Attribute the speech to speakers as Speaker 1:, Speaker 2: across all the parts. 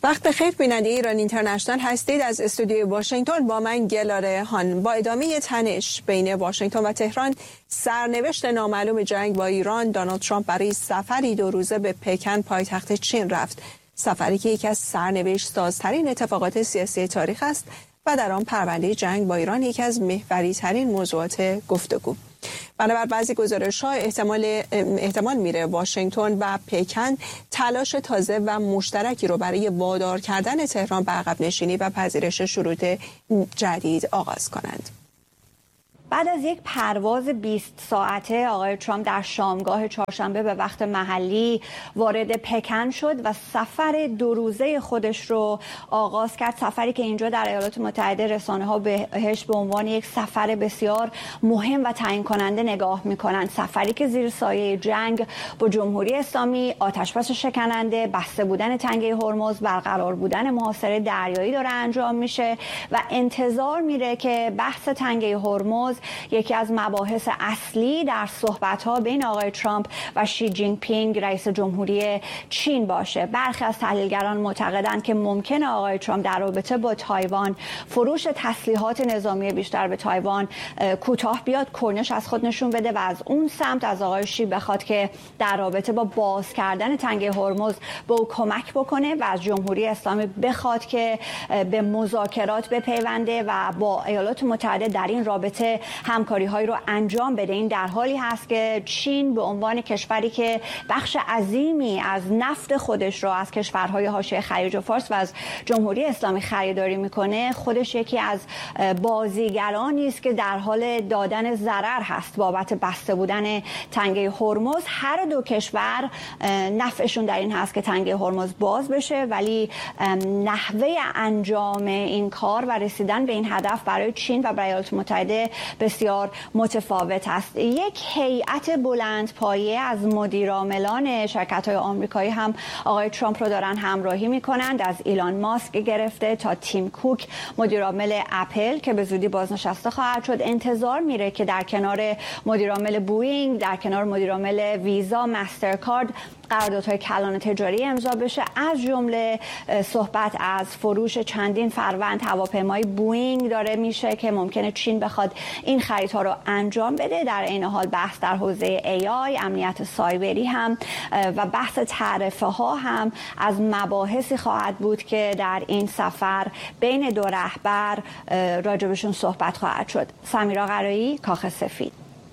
Speaker 1: وقت بخیر بیننده ایران اینترنشنال هستید. از استودیوی واشنگتن با من گلاره هان. با ادامه تنش بین واشنگتن و تهران، سرنوشت نامعلوم جنگ با ایران، دونالد ترامپ برای سفری 2 روزه به پکن پایتخت چین رفت. سفری که یکی از سرنوشت سازترین اتفاقات سیاسی تاریخ است و در آن پرونده جنگ با ایران یکی از محوری ترین موضوعات گفتگو. بنابر بعضی گزارش‌ها احتمال میره واشنگتن و پکن تلاش تازه و مشترکی رو برای وادار کردن تهران به عقب نشینی و پذیرش شروط جدید آغاز کنند.
Speaker 2: بعد از یک پرواز 20 ساعته آقای ترامپ در شامگاه چهارشنبه به وقت محلی وارد پکن شد و سفر 2 روزه خودش رو آغاز کرد. سفری که اینجا در ایالات متحده رسانه‌ها بهش به عنوان یک سفر بسیار مهم و تعیین کننده نگاه می‌کنند. سفری که زیر سایه جنگ با جمهوری اسلامی، آتشبس شکننده، بسته بودن تنگه هرمز، برقرار بودن محاصره دریایی داره انجام میشه و انتظار میره که بحث تنگه هرمز یکی از مباحث اصلی در صحبت‌ها بین آقای ترامپ و شی جین پینگ رئیس جمهوری چین باشه. برخی از تحلیلگران معتقدند که ممکنه آقای ترامپ در رابطه با تایوان فروش تسلیحات نظامی بیشتر به تایوان کوتاه بیاد، کرنش از خود نشون بده و از اون سمت از آقای شی بخواد که در رابطه با باز کردن تنگه هرمز به او کمک بکنه و از جمهوری اسلامی بخواد که به مذاکرات بپیونده و با ایالات متحده در این رابطه همکاری‌هایی رو انجام بده. این در حالی هست که چین به عنوان کشوری که بخش عظیمی از نفت خودش رو از کشورهای حاشیه خلیج فارس و از جمهوری اسلامی خریداری میکنه، خودش یکی از بازیگرانی است که در حال دادن ضرر هست بابت بسته بودن تنگه هرمز. هر دو کشور نفعشون در این هست که تنگه هرمز باز بشه، ولی نحوه انجام این کار و رسیدن به این هدف برای چین و برای ایالات متحده بسیار متفاوت است. یک هیئت بلندپایه از مدیرعاملان شرکت‌های آمریکایی هم آقای ترامپ رو دارن همراهی می‌کنند، از ایلان ماسک گرفته تا تیم کوک مدیرعامل اپل که به زودی بازنشسته خواهد شد. انتظار میره که در کنار مدیرعامل بوئینگ، در کنار مدیرعامل ویزا، مسترکارد قراردادهای کلان تجاری امضا بشه، از جمله صحبت از فروش چندین فروند هواپیمای بوئینگ داره میشه که ممکنه چین بخواد این خریدها رو انجام بده. در این حال بحث در حوزه AI، امنیت سایبری هم و بحث تعرفه ها هم از مباحثی خواهد بود که در این سفر بین دو رهبر راجبشون صحبت خواهد شد. سمیرا قرایی، کاخ سفید.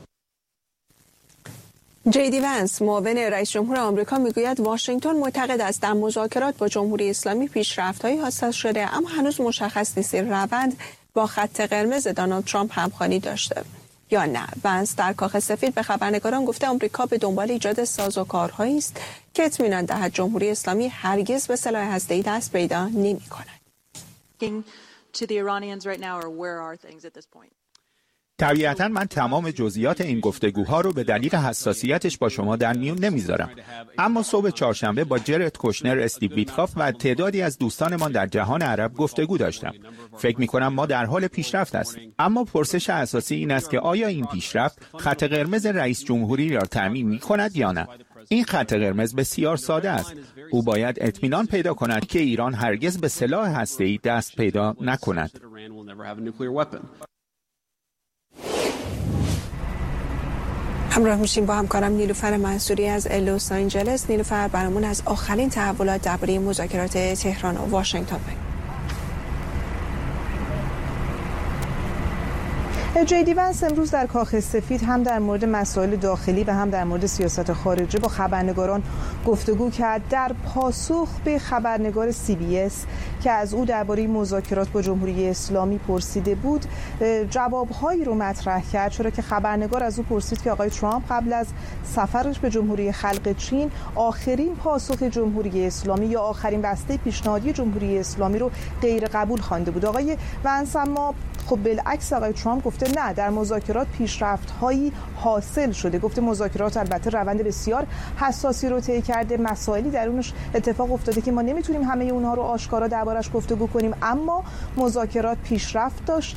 Speaker 1: جی دی ونس معاون رئیس جمهور آمریکا میگوید واشنگتن معتقد است در مذاکرات با جمهوری اسلامی پیشرفت‌هایی حاصل شده، اما هنوز مشخص نیست روند با خط قرمز دونالد ترامپ همخوانی داشته یا نه. ونس در کاخ سفید به خبرنگاران گفته آمریکا به دنبال ایجاد سازوکارهایی است که اطمینان دهد جمهوری اسلامی هرگز به سلاح هسته‌ای دست پیدا نمی‌کند.
Speaker 3: طبیعتاً من تمام جزئیات این گفتگوها رو به دلیل حساسیتش با شما در میون نمیذارم، اما صبح چهارشنبه با جرد کوشنر، استیو ویتکاف و تعدادی از دوستانمان در جهان عرب گفتگو داشتم. فکر می‌کنم ما در حال پیشرفت هستیم، اما پرسش اساسی این است که آیا این پیشرفت خط قرمز رئیس جمهوری را تعیین می‌کند یا نه؟ این خط قرمز بسیار ساده است. او باید اطمینان پیدا کند که ایران هرگز به سلاح هسته‌ای دست پیدا نکند.
Speaker 1: همراه میشیم با همکارم نیلوفر منصوری از لس آنجلس. نیلوفر، برامون از آخرین تحولات درباره مذاکرات تهران و واشنگتن بگو.
Speaker 4: جی دی ونس امروز در کاخ سفید هم در مورد مسائل داخلی و هم در مورد سیاست خارجه با خبرنگاران گفتگو کرد. در پاسخ به خبرنگار CBS که از او درباره مذاکرات با جمهوری اسلامی پرسیده بود، جوابهایی رو مطرح کرد، چرا که خبرنگار از او پرسید که آقای ترامپ قبل از سفرش به جمهوری خلق چین آخرین پاسخ جمهوری اسلامی یا آخرین بسته پیشنهادی جمهوری اسلامی رو غیر قبول خوانده بود. آقای ونس اما خب بالعکس آقای ترامپ گفته نه، در مذاکرات پیشرفت‌هایی حاصل شده. گفته مذاکرات البته روند بسیار حساسی رو طی کرده، مسائلی درونش اتفاق افتاده که ما نمیتونیم همه اونها رو آشکارا دربارش گفتگو کنیم، اما مذاکرات پیشرفت داشته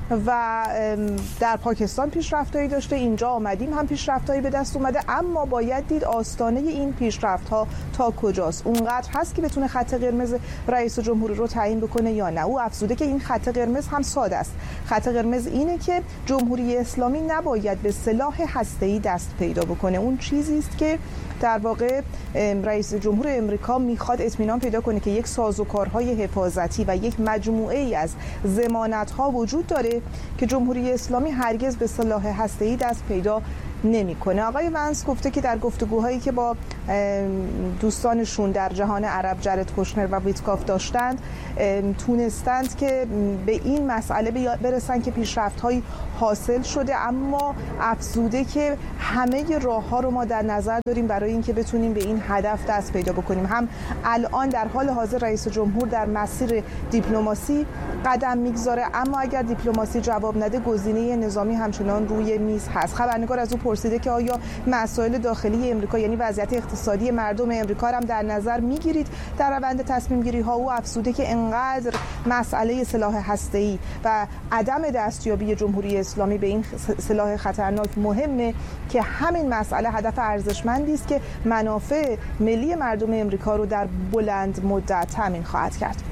Speaker 4: و در پاکستان پیشرفت‌هایی داشته، اینجا آمدیم هم پیشرفت‌هایی به دست اومده، اما باید دید آستانه این پیشرفت‌ها تا کجاست. اونقدر هست که بتونه خط قرمز رئیس جمهوری رو تعیین بکنه یا نه. او افزوده که این خط قرمز هم ساده است. خط قرمز اینه که جمهوری اسلامی نباید به سلاح هسته‌ای دست پیدا بکنه. اون چیزی است که در واقع رئیس جمهور امریکا میخواد اطمینان پیدا کنه که یک سازوکارهای حفاظتی و یک مجموعه ای از ضمانت‌ها وجود داره که جمهوری اسلامی هرگز به سلاح هسته‌ای دست پیدا نمی‌کنه. آقای ونس گفته که در گفتگوهایی که با دوستانشون در جهان عرب جرد کوشنر و ویتکاف داشتند تونستند که به این مسئله برسن که پیشرفت‌هایی حاصل شده، اما افزوده که همه راه‌ها رو ما در نظر داریم برای اینکه بتونیم به این هدف دست پیدا بکنیم. هم الان در حال حاضر رئیس جمهور در مسیر دیپلماسی قدم میگذاره، اما اگر دیپلماسی جواب نده گزینه نظامی همچنان روی میز هست. خبرنگار از او پرسیده که آیا مسائل داخلی امریکا یعنی وضعیت اقتصادی مردم امریکا هم در نظر میگیرید در روند تصمیم گیری ها؟ او افزوده که انقدر مسئله سلاح هسته‌ای و عدم دستیابی جمهوری اسلامی به این سلاح خطرناک مهمه که همین مسئله هدف ارزشمندی است که منافع ملی مردم امریکا رو در بلند مدت تامین خواهد کرد.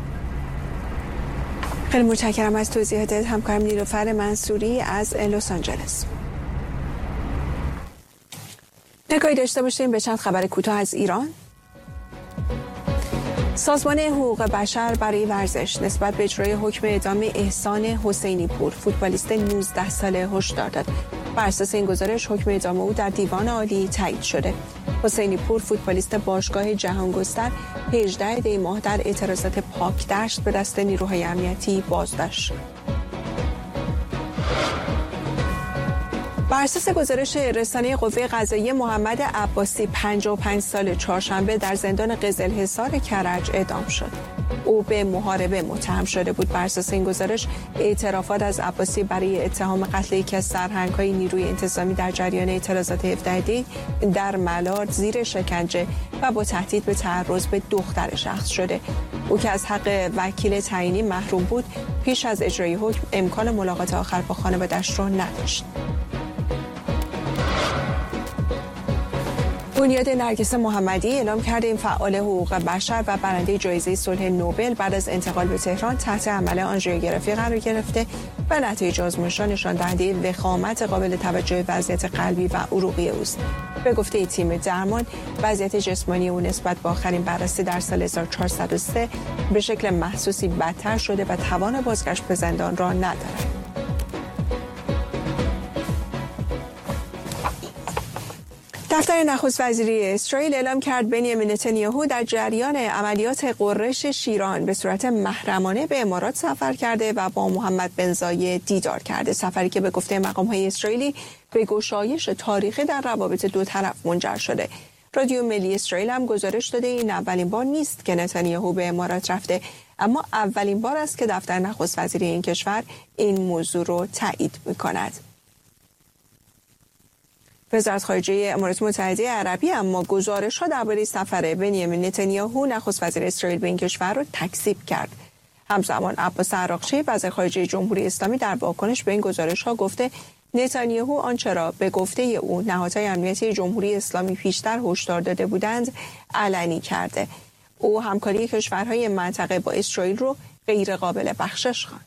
Speaker 1: خیلی متشکرم از توضیحاتت همکارم نیلوفر منصوری از لس آنجلس. نگاهی داشته باشیم به چند خبر کوتاه از ایران. سازمان حقوق بشر برای ورزش نسبت به اجرای حکم اعدام احسان حسینی پور فوتبالیست 19 ساله هشدار داد. بر اساس این گزارش حکم اعدام او در دیوان عالی تایید شده. حسینی پور فوتبالیست باشگاه جهانگستر 18 دی ماه در اعتراضات پاکدشت به دست نیروهای امنیتی بازداشت. بر اساس گزارش رسانه قوه قضاییه محمد عباسی 55 سال چهارشنبه در زندان قزلحصار کرج اعدام شد. او به محاربه متهم شده بود. بر اساس این گزارش اعترافات از عباسی برای اتهام قتل یکی از سرهنگ‌های نیروی انتظامی در جریان اعتراضات 17 دی در ملارد زیر شکنجه و با تهدید به تعرض به دختر شخص شده. او که از حق وکیل تعیینی محروم بود پیش از اجرای حکم امکان ملاقات آخر با خانواده‌اش را نداشت. بنیاد نرگس محمدی اعلام کرده این فعال حقوق بشر و برنده جایزه صلح نوبل بعد از انتقال به تهران تحت حمل آنژیوگرافی قرار گرفته و نتایج آزمایش‌ها نشان دهنده وخامت قابل توجه وضعیت قلبی و عروقی اوست. به گفته تیم درمان وضعیت جسمانی او نسبت به آخرین بررسی در سال 1403 به شکل محسوسی بدتر شده و توان بازگشت به زندان را ندارد. دفتر نخست وزیری اسرائیل اعلام کرد بنیامین نتانیاهو در جریان عملیات غرش شیران به صورت محرمانه به امارات سفر کرده و با محمد بن زاید دیدار کرده. سفری که به گفته مقام‌های اسرائیلی به گشایش تاریخی در روابط دو طرف منجر شده. رادیو ملی اسرائیل هم گزارش داده این اولین بار نیست که نتانیاهو به امارات رفته، اما اولین بار است که دفتر نخست وزیری این کشور این موضوع رو تایید می‌کند. وزارت خارجه امارات متحده عربی اما گزارش‌ها درباره سفر بنیامین نتانیاهو نخست وزیر اسرائیل به این کشور را تکذیب کرد. همزمان عباس عراقچی وزیر خارجه جمهوری اسلامی در واکنش به این گزارش‌ها گفته نتانیاهو آنچه را به گفته او نهادهای امنیتی جمهوری اسلامی پیشتر هشدار داده بودند علنی کرده. او همکاری کشورهای منطقه با اسرائیل رو غیر قابل بخشش خواند.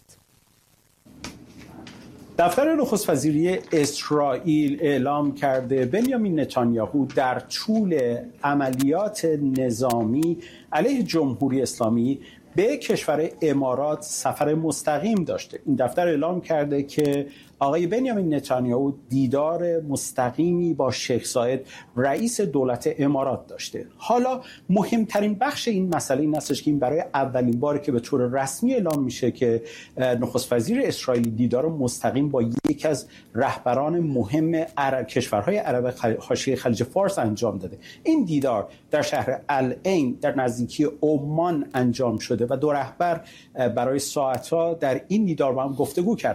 Speaker 5: دفتر نخست وزیری اسرائیل اعلام کرده بنیامین نتانیاهو در طول عملیات نظامی علیه جمهوری اسلامی به کشور امارات سفر مستقیم داشته. این دفتر اعلام کرده که آقای بنیامین نتانیاهو دیدار مستقیمی با شیخ زاید رئیس دولت امارات داشته. حالا مهمترین بخش این مسئله این هستش که این برای اولین باره که به طور رسمی اعلام میشه که نخست وزیر اسرائیل دیدار مستقیم با یکی از رهبران مهم کشورهای عرب حاشیه خلیج فارس انجام داده. این دیدار در شهر العین در نزدیکی عمان انجام شده و دو رهبر برای ساعت‌ها در این دیدار با هم گفتگو کردند.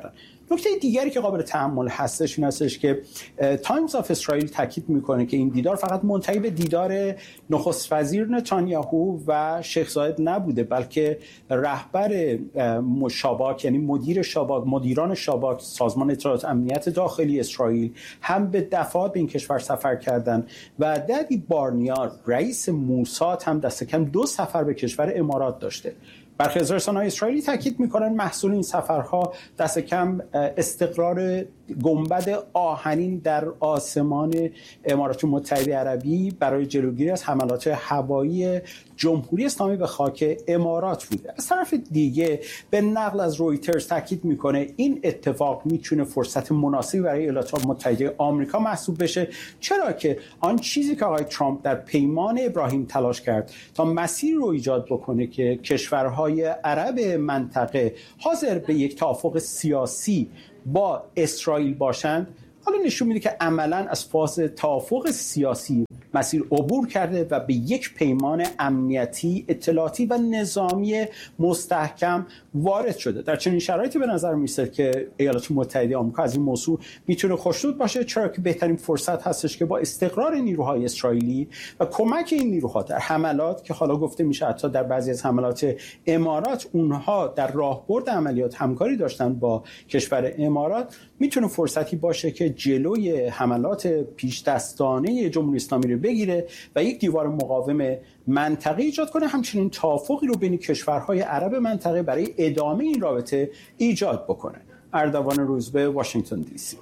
Speaker 5: نکته دیگری که قابل تأمل هستش این هستش که تایمز آف اسرائیل تاکید میکنه که این دیدار فقط منتهی به دیدار نخست وزیر نتانیاهو و شیخ زاید نبوده، بلکه رهبر شاباک یعنی مدیران شاباک، سازمان اطلاعات امنیت داخلی اسرائیل، هم به دفعات به این کشور سفر کردند و دادی بارنیا رئیس موساد هم دست کم 2 سفر به کشور امارات داشته. برخی از رسانه‌های اسرائیلی تاکید می‌کنند محصول این سفرها دست کم استقرار گنبد آهنین در آسمان امارات متحده عربی برای جلوگیری از حملات هوایی جمهوری اسلامی به خاک امارات بوده. از طرف دیگه به نقل از رویترز تاکید میکنه این اتفاق میتونه فرصت مناسبی برای ایالات متحده آمریکا محسوب بشه، چرا که آن چیزی که آقای ترامپ در پیمان ابراهیم تلاش کرد تا مسیر رو ایجاد بکنه که کشورهای عرب منطقه حاضر به یک توافق سیاسی با اسرائیل باشند، حالا نشون میده که عملاً از فاز توافق سیاسی مسیر عبور کرده و به یک پیمان امنیتی، اطلاعاتی و نظامی مستحکم وارد شده. در چنین شرایطی به نظر میرسه که ایالات متحده آمریکا از این موضوع میتونه خوشنود باشه، چرا که بهترین فرصت هستش که با استقرار نیروهای اسرائیلی و کمک این نیروها در حملات که حالا گفته میشه حتی در بعضی از حملات امارات اونها در راهبرد عملیات همکاری داشتن با کشور امارات، میتونه فرصتی باشه که جلوی حملات پیش دستانه جمهوری اسلامی رو بگیره و یک دیوار مقاوم منطقه ایجاد کنه، همچنین توافقی رو بین کشورهای عرب منطقه برای ادامه این رابطه ایجاد بکنه. اردوان روزبه، واشنگتن دی سی.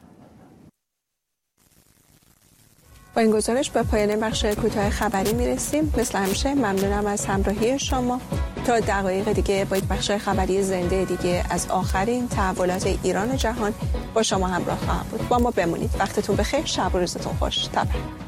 Speaker 1: با این گزارش به پایان بخش کوتاه خبری میرسیم. مثل همیشه ممنونم از همراهی شما. تا دقایق دیگه با یک بخش خبری زنده دیگه از آخرین تحولات ایران و جهان با شما همراه خواهم بود. با ما بمونید. وقتتون بخیر. شب و روزتون خوش. تبریک.